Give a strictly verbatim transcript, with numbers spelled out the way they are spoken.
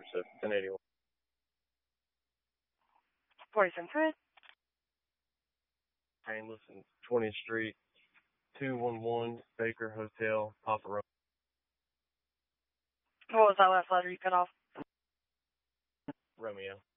so ten eighty-one. forty Central. Hey, listen, twentieth Street, two one one, Baker Hotel, Papa Romeo. What was that last letter you cut off? Romeo.